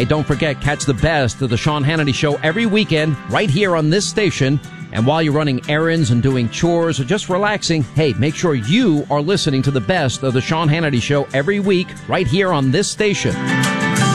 Hey, don't forget, catch the best of the Sean Hannity Show every weekend right here on this station. And while you're running errands and doing chores or just relaxing, hey, make sure you are listening to the best of the Sean Hannity Show every week right here on this station.